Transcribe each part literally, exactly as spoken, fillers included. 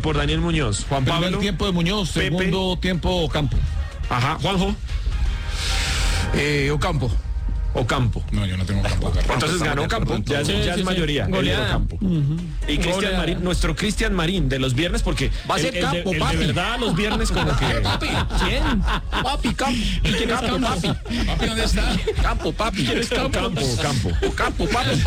por Daniel Muñoz. Juan Pablo. Primer tiempo de Muñoz, Pepe. segundo tiempo Ocampo. Ajá, Juanjo. Eh, Ocampo. Ocampo. No, yo no tengo Ocampo. Entonces ganó Ocampo, ya, Sí, ya sí, es sí. mayoría. Goleada. Ocampo. Uh-huh. Y Cristian Marín, nuestro Cristian Marín de los viernes, porque va a ser el, Campo, el de, papi. el de verdad los viernes como que... Papi, ¿Quién? papi, Campo. ¿Y quién es Campo? Papi. Papi, ¿dónde está? Campo, papi. ¿Quién es Campo? Campo, Campo. Campo, papi.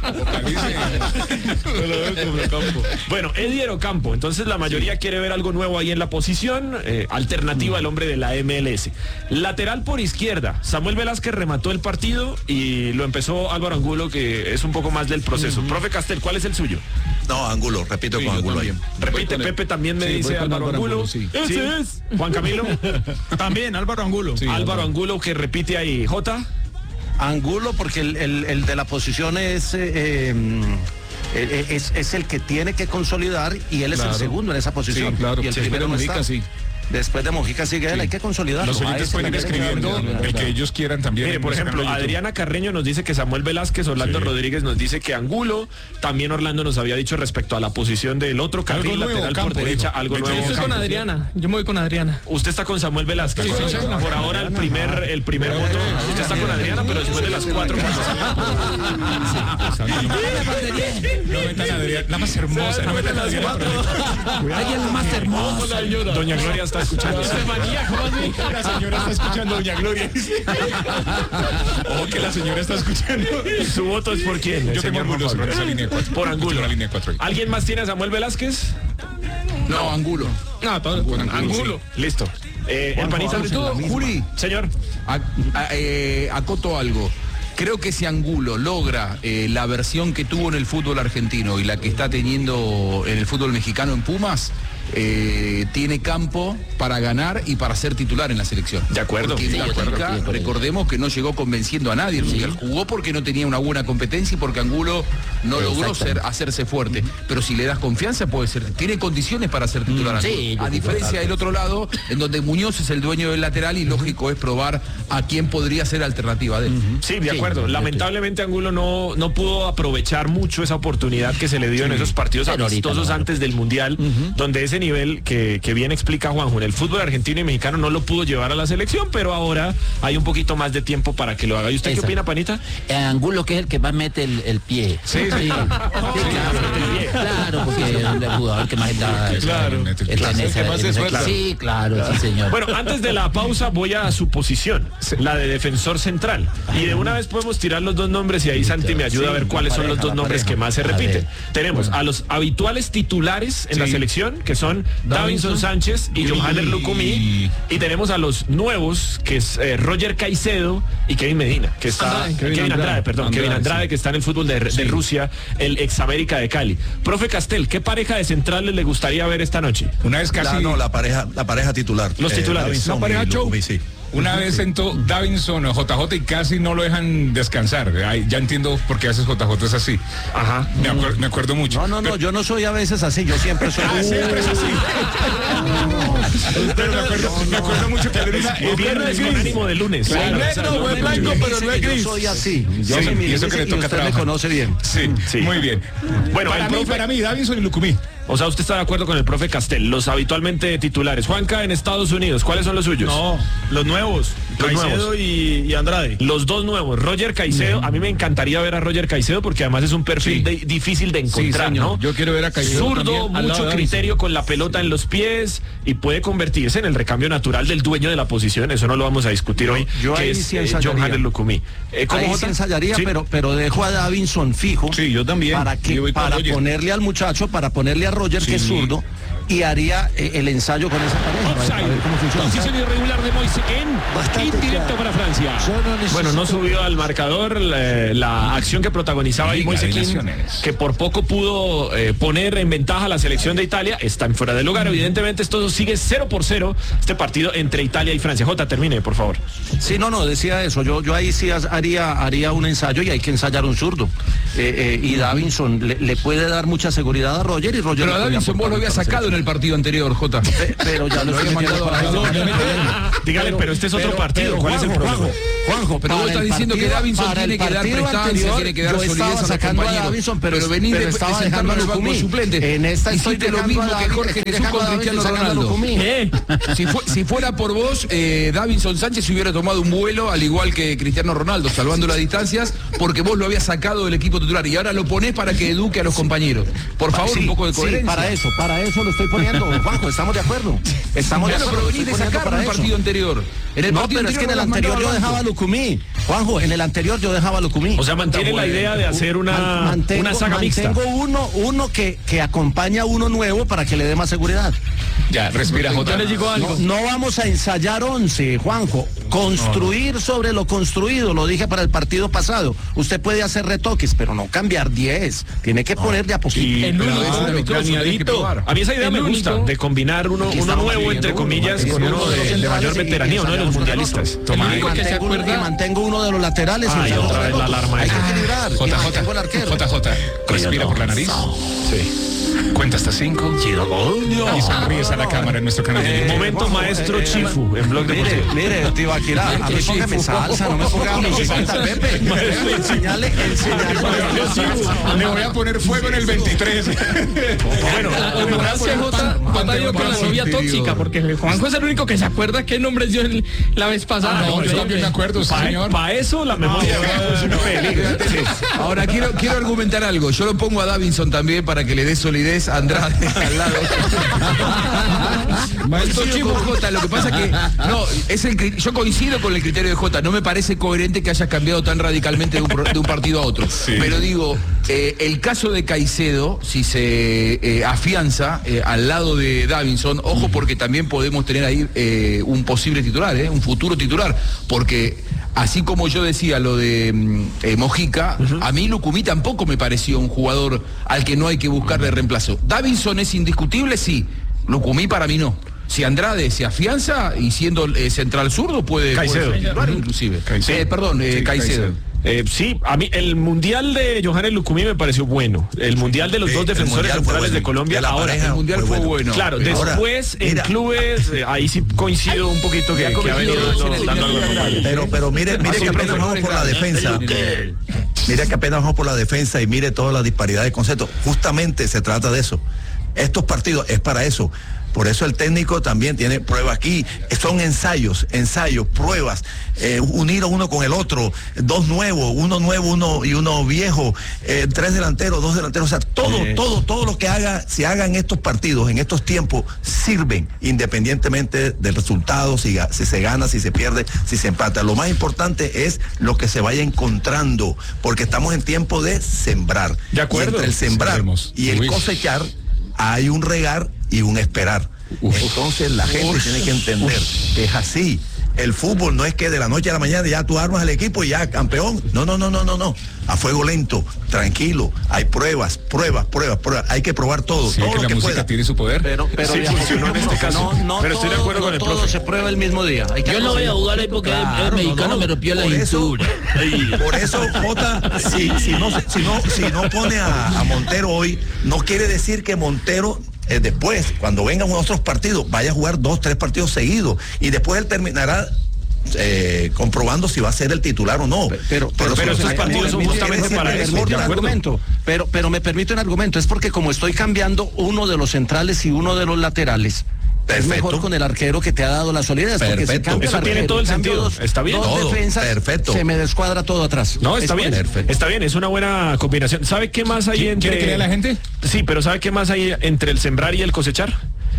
Bueno, Edier Ocampo, entonces la mayoría sí. quiere ver algo nuevo ahí en la posición, eh, alternativa al hombre de la M L S. Lateral por izquierda, Samuel Velázquez remató el partido y lo empezó Álvaro Angulo, que es un poco más del proceso. Uh-huh. Profe Castel, ¿cuál es el suyo? No, Angulo, repito sí, con Angulo ahí. Repite, Pepe también me sí, dice Álvaro Angulo. Angulo sí. Ese ¿Sí? es. Juan Camilo. También, Álvaro Angulo. Sí, Álvaro Angulo que repite ahí. Jota. Angulo, porque el, el, el de la posición es, eh, eh, es es el que tiene que consolidar y él es claro. el segundo en esa posición. Sí, claro. Y el sí, primero no está. Sí. Después de Mojica sigue él, sí. hay que consolidarlo. Los oyentes pueden ir escribiendo el que ellos quieran también. Mire, por ejemplo, Adriana Carreño nos dice que Samuel Velázquez, Orlando sí. Rodríguez nos dice que Angulo, también Orlando nos había dicho respecto a la posición del otro carril nuevo, lateral campo, por derecha, dijo. algo Yo nuevo. estoy con Adriana, yo me voy con Adriana. Usted está con Samuel Velázquez. Sí, sí, sí, por no. ahora el primer, el primer voto. Usted está con Adriana, pero después de las cuatro. No metan a Adriana, la más hermosa. No metan a Adriana. Ella es la más hermosa. Doña Gloria está escuchando. La señora está escuchando, doña Gloria. Ojo que la señora está escuchando. ¿Su voto es por quién? Yo tengo Angulo sobre esa línea cuatro. Por Angulo. La línea cuatro. ¿Alguien más tiene a Samuel Velázquez? No, Angulo. No, todo Angulo. Angulo. Angulo. Sí. Listo. Eh, el panista sobre todo, Juli. Señor. A, a, eh, acoto algo. Creo que si Angulo logra eh, la versión que tuvo en el fútbol argentino y la que está teniendo en el fútbol mexicano en Pumas, eh, tiene campo para ganar y para ser titular en la selección. De acuerdo. Porque sí, la de acuerdo. chica, recordemos que no llegó convenciendo a nadie. El Mundial sí. jugó porque no tenía una buena competencia y porque Angulo no logró ser, hacerse fuerte. Pero si le das confianza puede ser, tiene condiciones para ser titular. Sí, a diferencia del otro lado, en donde Muñoz es el dueño del lateral y lógico es probar a quién podría ser alternativa de él. Sí, de acuerdo. Sí, lamentablemente Angulo no, no pudo aprovechar mucho esa oportunidad que se le dio sí. en esos partidos pero amistosos no. antes del Mundial, uh-huh. donde ese nivel que, que bien explica Juanjo, en el fútbol argentino y mexicano no lo pudo llevar a la selección, pero ahora hay un poquito más de tiempo para que lo haga. ¿Y usted Esa. qué opina, Panita? Eh, Angulo, que es el que más mete el, el pie. Sí, sí. sí. Oh, sí claro, claro, porque es el jugador que más está... Claro. Está en esa, en esa, claro. Sí, claro, claro, sí, señor. Bueno, antes de la pausa voy a su posición, la de defensor central. Y de una vez podemos tirar los dos nombres y ahí Santi me ayuda sí, a ver cuáles pareja, son los dos nombres pareja. que más se repiten. Tenemos bueno. a los habituales titulares en sí. la selección, que son Davinson Sánchez y Johanner Lucumí, y tenemos a los nuevos, que es eh, Roger Caicedo y Kevin Medina, que está Andrade. Kevin, Kevin Andrade, Andrade, perdón, Andrade, Kevin Andrade, sí. que está en el fútbol de, de sí. Rusia, el ex América de Cali. Profe Castel, ¿qué pareja de centrales le gustaría ver esta noche? Una vez casi... La, no, la pareja, la pareja titular. Los eh, titulares. La pareja show. Sí. Una vez sentó Davinson o J J y casi no lo dejan descansar. Ay, ya entiendo por qué haces J J es así. Ajá. Me, acuer me acuerdo mucho. No, no, no, pero... yo no soy a veces así, yo siempre soy. Ah, siempre es así. Pero me acuerdo, no, no. me acuerdo mucho que era el viernes con ánimo de lunes. Claro, negro, o sea, no, blanco, pero no es gris. Yo soy así. Yo sí, soy mi y eso que le toca trabajar. Me conoce bien. Sí, sí. Muy bien. Bueno, para mí, profe... para mí, Davinson y Lucumí. O sea, usted está de acuerdo con el profe Castel, los habitualmente titulares. Juanca, en Estados Unidos, ¿cuáles son los suyos? No, los nuevos, los Caicedo nuevos. Y, y Andrade. Los dos nuevos, Roger Caicedo, uh-huh. a mí me encantaría ver a Roger Caicedo porque además es un perfil sí. de, difícil de encontrar, sí, ¿no? Yo quiero ver a Caicedo. Zurdo, mucho criterio con la pelota en los pies y puede convertirse en el recambio natural del dueño de la posición, eso no lo vamos a discutir yo, hoy, yo que ahí es sí eh, Johanner Lucumí. Eh, ahí sí ensayaría, ¿sí? pero, pero dejo a Davinson fijo. Sí, yo también. Para, que, para ponerle al muchacho, para ponerle a Roger, sí. que es zurdo, y haría eh, el ensayo con esa pareja. A ver cómo funciona. Posición irregular de Moise en indirecto para Francia. No bueno, no subió al marcador la, la acción que protagonizaba ahí Moise Kean, que por poco pudo eh, poner en ventaja a la selección de Italia. Está en fuera del lugar. Evidentemente esto sigue cero por cero este partido entre Italia y Francia. Jota, termine, por favor. Sí, no, no, decía eso. Yo, yo ahí sí haría, haría un ensayo y hay que ensayar un zurdo. Eh, eh, y Davinson le, le puede dar mucha seguridad a Roger y Roger. Pero a Davinson vos lo había sacado en el partido anterior, Jota. Pe pero ya lo, lo había mandado a la... Dígale, pero este es otro pero, partido. Pero, ¿Cuál Juanjo, es el problema? Juanjo. Juanjo, pero vos para estás el diciendo que partido- Davinson para el tiene que dar partido prestancia, anterior, tiene que dar yo solidez estaba a los sacando a compañeros. Davinson, pero, pero venís pero de, estaba de dejando sentarlo a en el banco Lucumí. suplente. En esta estoy Hiciste lo dejando mismo a que David- Jorge estoy Jesús dejando con a Cristiano Davinson sacando a Ronaldo. Lucumí. ¿Qué? Si, fue- si fuera por vos, eh, Davinson Sánchez hubiera tomado un vuelo al igual que Cristiano Ronaldo, salvando las distancias, porque vos lo habías sacado del equipo titular y ahora lo ponés para que eduque a los compañeros. Por favor, Sí, un poco de sí, coherencia. para eso, para eso lo estoy poniendo, Juanjo, estamos de acuerdo. Estamos de Bueno, acuerdo. pero lo venís de estoy poniendo sacarlo para en el eso. partido anterior. En el No, partido pero es que en el lo has anterior mandado yo al dejaba a banco. Lucumí. Juanjo, en el anterior yo dejaba a Lucumí. O sea, mantiene la idea de hacer una, Man- mantengo, una saga mixta. mantengo uno, uno que, que acompaña a uno nuevo para que le dé más seguridad. Ya, respira, Ya Jota. les digo algo. No, no vamos a ensayar once, Juanjo. Construir sobre lo construido, lo dije para el partido pasado. Usted puede hacer retoques, pero no cambiar diez. Tiene que poner de a poquito. Y El pero único, es un amistoso, amistoso, tenés que probar. a mí esa idea El me gusta, único- de combinar uno, Aquí uno estamos nuevo, viviendo entre uno, comillas, aquí con uno estamos de, los de mayor centrales y- veteranía, y uno de los ensayamos con mundialistas. Toma Y ahí. único que se mantengo, uno- acuerda- y mantengo uno de los laterales. y Ay, ensayamos otra con vez el la otro. alarma Hay que esa. equilibrar. y J mantengo el J, arquero. J J, respira por la nariz. Sí. Cuenta hasta cinco. Y sonríes a la cámara en nuestro canal de YouTube. Momento maestro Chifu en Blog Mire, Deportivo. mire, Tibaquirá, a mí póngame salsa, no me ponga musiquita, Pepe. Enseñale, enseñale. Le voy a poner fuego en el veintitrés. Bueno, La ignorancia J J dio con la novia tóxica, porque Juanjo es el único que se acuerda qué nombres dio el- la vez pasada. No, yo también me acuerdo, sí, señor. para eso la memoria es un peligro. Sí. Ahora quiero, quiero argumentar algo. Yo lo pongo a Davinson también para que le dé solidez a Andrade al lado. Maestro Chivo J, lo que pasa que no, es el, cri- yo coincido con el criterio de J. No me parece coherente que hayas cambiado tan radicalmente de un, pro- de un partido a otro. Sí. Pero digo, eh, el caso de Caicedo, si se eh, afianza eh, al lado de Davinson, ojo porque también podemos tener ahí eh, un posible titular, eh, un futuro titular, porque así como yo decía lo de mm, eh, Mojica, a mí Lucumí tampoco me pareció un jugador al que no hay que buscarle reemplazo. Davinson es indiscutible, sí. Lucumí para mí no. Si Andrade se afianza y siendo eh, central zurdo puede, puede Caicedo. ser titular inclusive. Caicedo. Eh, perdón, eh, Sí, Caicedo. Caicedo. Eh, sí, a mí el mundial de Johannes Lucumí me pareció bueno. El mundial de los Sí, dos el defensores mundial fue centrales bueno. de Colombia. De la Ahora, pareja El mundial fue fue bueno. bueno. claro, Ahora, después en mira. clubes, eh, ahí sí coincido un poquito que, Ya ha que ha cometido venido dos dando, en el dando mundial. algunos fallos. Pero, pero mire, mire Así que que apenas vamos por la defensa. Mire que apenas vamos por la defensa y mire toda la disparidad de conceptos. Justamente se trata de eso. Estos partidos es para eso. Por eso el técnico también tiene pruebas aquí. Son ensayos, ensayos, pruebas, eh, unidos uno con el otro, dos nuevos, uno nuevo, uno y uno viejo, eh, tres delanteros, dos delanteros. O sea, todo, Sí. todo, todo lo que haga, se haga en estos partidos, en estos tiempos, sirven independientemente del resultado, si, ga- si se gana, si se pierde, si se empata. Lo más importante es lo que se vaya encontrando, porque estamos en tiempo de sembrar. De acuerdo. Y entre el sembrar Sembremos. y el Uy. cosechar, hay un regar y un esperar. Entonces la gente tiene que entender que es así. El fútbol no es que de la noche a la mañana ya tú armas el equipo y ya campeón. No, no, no, no, no, no. A fuego lento, tranquilo. Hay pruebas, pruebas, pruebas, pruebas. Hay que probar todo, Sí, todo que lo la que música pueda. tiene su poder. Pero, pero Sí, viejo, funcionó en este caso. no, no Pero estoy de todo- acuerdo con no el todo profe. se prueba el mismo día. Hay que Yo no voy a jugar ahí porque Claro, el no, mexicano no. me rompió la Por eso, cintura. por eso, Jota, si, si, no, se- si, no, si no pone a, a Montero hoy, no quiere decir que Montero eh, después, cuando vengan otros partidos, vaya a jugar dos, tres partidos seguidos y después él terminará eh, comprobando si va a ser el titular o no. Pero, pero, pero esos me- partidos me son permite- justamente me para permite eso, un ¿de acuerdo? argumento, pero, pero me permite un argumento, es porque como estoy cambiando uno de los centrales y uno de los laterales, es Perfecto. mejor con el arquero que te ha dado la solidez. Porque si Perfecto. cambio Eso el tiene arquero, todo el cambio sentido. dos- Está bien. dos Todo. defensas, Perfecto. se me descuadra todo atrás. No, está Es bien, perfecto. está bien, es una buena combinación. ¿Sabe qué más hay ¿Quiere entre que lea la gente? Sí, pero ¿sabe qué más hay entre el sembrar y el cosechar?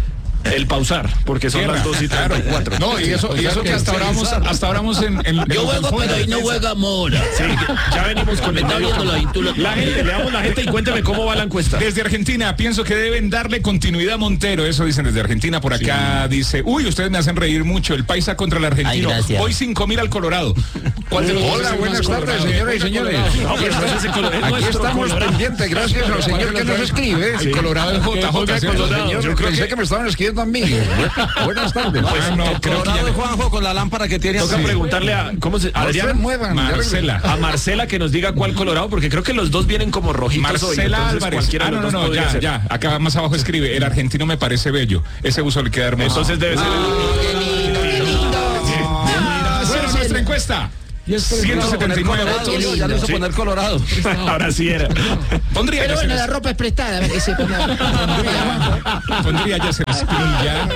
El pausar, porque son Tierra, las dos y claro. treinta y cuatro. No, y eso, y eso que hasta ahora vamos, hasta ahora vamos en, en- en Yo los juego, enfoques pero de ahí no defensa. juega Mora. Sí, ya venimos con Me el está medio viendo la campo. intula- La gente, leamos la gente y cuénteme cómo va la encuesta. Desde Argentina, pienso que deben darle continuidad a Montero. Eso dicen desde Argentina. Por acá dice, uy, ustedes me hacen reír mucho. El Paisa contra el argentino. Ay, gracias. Hoy cinco mil al Colorado. ¿Cuál de los dos Hola, es el buenas más tardes, colorado? señoras y señores. No, pero no es ese color- es Aquí nuestro estamos Colorado. pendientes, gracias al señor que nos escribe. El Colorado es J J. ¿cierto? Colorado. Señor, Yo creo pensé que- que me estaban escribiendo a mí. Buenas tardes. Ah, no, El creo que Colorado ya de no. Juanjo con la lámpara que tiene Toca así. preguntarle a ¿cómo se No se Adriana? muevan. ya Marcela. A Marcela que nos diga cuál Colorado, porque creo que los dos vienen como rojitos hoy, Marcela entonces Álvarez. cualquiera Ah, de no, los no, dos no, podría ya, ser. ya. Acá más abajo escribe, el argentino me parece bello. Ese uso le queda hermoso. Entonces debe ser el... Bueno, nuestra encuesta. ciento setenta y nueve votos. Ya lo hizo poner colorado. Ahora sí era. Pondría Pero Yacer bueno, la ropa es prestada, a ver que se ponga. Pondría Yacer Asprilla.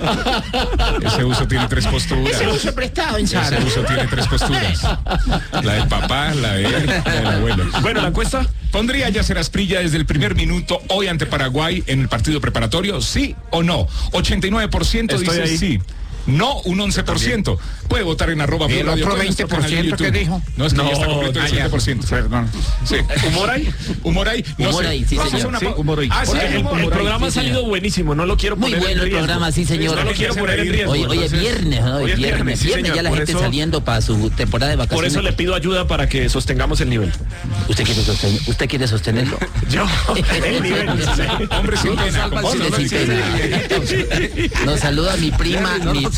Ese uso tiene tres posturas. Ese uso prestado en Sara. Ese uso tiene tres posturas. La del papá, la de él, la del abuelo. Bueno, la encuesta. ¿Pondría Yacer Asprilla desde el primer minuto hoy ante Paraguay en el partido preparatorio? ¿Sí o no? ochenta y nueve por ciento Estoy dice ahí. sí. No, un once por ciento. Puede votar en arroba ¿Y Blue el Radio otro con nuestro veinte por ciento canal de que YouTube. dijo? No, es que No, ya está completo el ah, ya. siete por ciento. Perdón. Sí. ¿Humor ahí? Humor ahí. No Humor sé. ahí, sí, Vamos a señor. hacer una Sí, pa- humor ahí. Ah, sí, Porque el, humor el ahí. programa ha sí, salido señor. buenísimo, no lo quiero Muy poner bueno en el riesgo. programa, sí, señor. No lo quiero poner en riesgo. Hoy, hoy es entonces- viernes, ¿no? Hoy Hoy es es viernes, viernes, sí, viernes señor. ya la Por gente eso- saliendo para su temporada de Por vacaciones. eso le pido ayuda para que sostengamos el nivel. ¿Usted quiere, sostener, ¿Usted quiere sostenerlo? Yo, el nivel. Hombre sin pena. como Hombre hombre sin pena. Nos saluda mi prima. mi-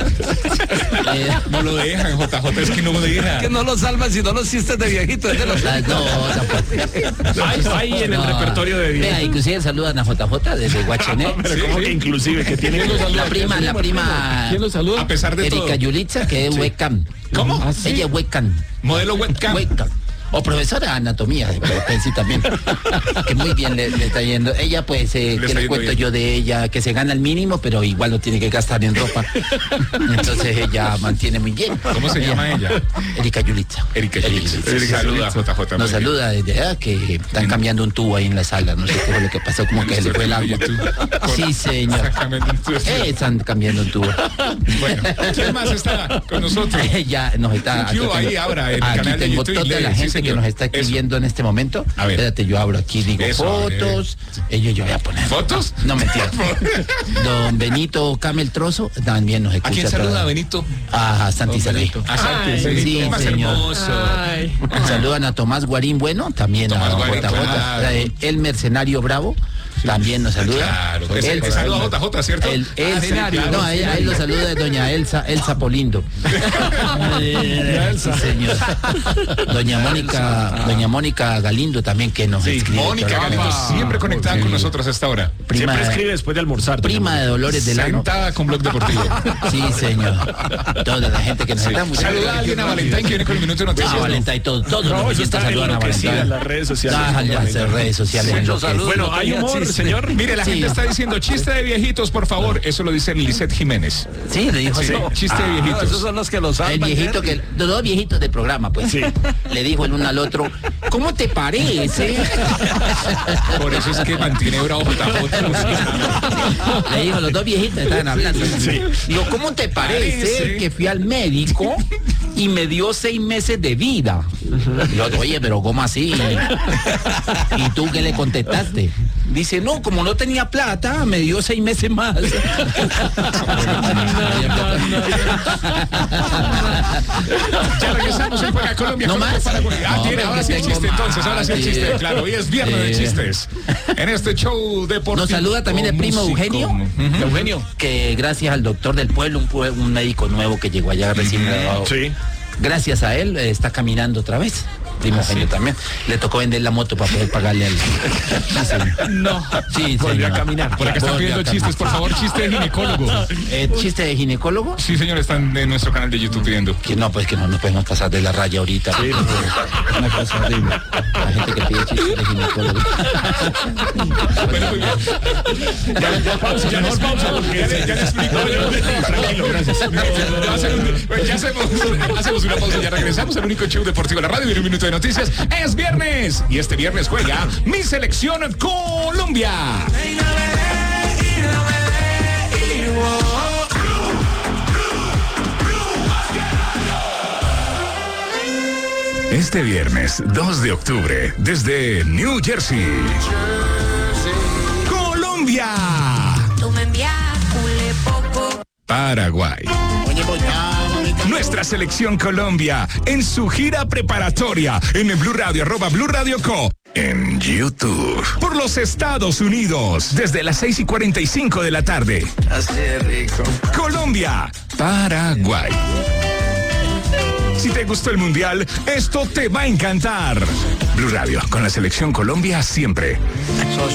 eh, No lo dejan, J J, es que no lo dejan. Que no lo salvan sino los chistes de viejito. Es de los... ah, no, tampoco. Hay, hay en el No. repertorio de Vea, vida. inclusive saludan a J J desde Guachené. Pero como que inclusive que tiene La prima, la prima ¿Quién lo saluda? A pesar de todo. Erika Yulitza, que es webcam. ¿Cómo? Ella es webcam. Modelo webcam. Webcam. O profesora de anatomía, pero sí también. Que muy bien le, le está yendo. Ella, pues, eh, Le ¿qué está le yendo cuento bien. yo de ella? Que se gana el mínimo, pero igual lo tiene que gastar en ropa. Entonces ella mantiene muy bien. ¿Cómo se llama ella? Erika Yulitza. Erika Yulitza. Yulitza. Saluda a J J. Nos saluda desde allá, que están cambiando un tubo ahí en la sala. No sé qué fue lo que pasó, como que se le fue el agua. Sí, señor. Eh, están cambiando un tubo. Bueno, ¿quién más está con nosotros? Ya nos está. ¿Qué hubo aquí ahí tengo- ahora en el aquí canal de tengo YouTube? toda Lee, la sí, gente que señor. nos está Eso. escribiendo en este momento. A ver. Espérate, yo abro aquí, digo Eso, a ver. fotos. Ellos yo voy a poner. ¿Fotos? No, mentira. Don Benito Camel Trozo también nos ¿A escucha. quién saluda, toda- Benito? A Santi Saray. A Santi, Ay, Benito, sí, más señor. hermoso. Ay. Saludan a Tomás Guarín Bueno, también Tomás a Guarín, J J. claro. Eh, El Mercenario Bravo. También nos saluda. Claro, que se- El- que saluda a J J, ¿cierto? El, Ah, Elsa- sí, claro, no, a él, a él lo saluda de doña Elsa, Elsa Polindo. Sí, señor. Doña Mónica, doña Mónica Galindo también que nos escribe. Mónica Galindo, siempre conectada con nosotros a esta hora. Prima, Siempre escribe después de almorzar. prima de Dolores Delano. Sentada con Blog Deportivo. Sí, señor. Toda la gente que nos está muchas Saluda a gracias. alguien a Valentín que viene con el minuto de noticias. Ah, ¿no? Valentín, todo, todos No, los eso oyentes está saludan a enloquecida Valentín. en las redes sociales. Ah, las redes sociales. Muchos enloquecen. saludos. Bueno, no hay tenía humor, chiste. señor. Mire, la Sí. gente está diciendo chiste de viejitos, por favor. Eso lo dice Lisette Jiménez. Sí, le dijo Sí, así. chiste de No, viejitos. esos son los que los salvan. El viejito que, los dos viejitos del programa, pues. Sí. Le dijo el uno al otro, ¿cómo te parece? Por eso es que mantiene bravo J J. Le dijo, los dos viejitos estaban hablando. Digo, ¿cómo te parece Parece. que fui al médico y me dio seis meses de vida? Y yo, oye, pero ¿cómo así? ¿Y tú qué le contestaste? Dice, no, como no tenía plata, me dio seis meses más. Ya regresamos en Juega Colombia. ¿No Colombia, más? Paraguay. Ah, No, tiene, pero ahora que sí el tengo chiste, entonces, ahora sí el más, chiste. sí. Claro, hoy es viernes de Sí. chistes. En este show deportivo. Nos saluda también el primo músico. Eugenio. Ujú. Eugenio. Que gracias al doctor del pueblo, un, pue- un médico nuevo que llegó allá recién graduado. Sí. Gracias a él eh, está caminando otra vez. Primo Eugenio también. Le tocó vender la moto para poder pagarle al. Sí, señor. No. Sí, Volvió señor. a caminar. Por acá están Volvió a pidiendo chistes, por favor, chiste de ginecólogo. Eh, ¿Chiste de ginecólogo? Sí, señor, están en nuestro canal de YouTube pidiendo. Que no, pues que no nos podemos pasar de la raya ahorita. Una cosa horrible. La gente que pide chistes de ginecólogo. Bueno, muy bien. Ya, ya pausa, ya no pausa porque Ya le, ya le explico yo. Tranquilo, gracias. Ya, va a ser un- ya hacemos, hacemos una pausa, ya regresamos al único show deportivo de la radio. Viene un minuto de noticias. Es viernes y este viernes juega mi selección Colombia. Este viernes dos de octubre desde New Jersey, Colombia, Tú me envías culé poco. Paraguay. Nuestra selección Colombia en su gira preparatoria en el Blue Radio, arroba Blue Radio Co. En YouTube. Por los Estados Unidos, desde las seis y cuarenta y cinco de la tarde. Así de rico. Colombia, Paraguay. Si te gustó el Mundial, esto te va a encantar. Blue Radio, con la selección Colombia siempre.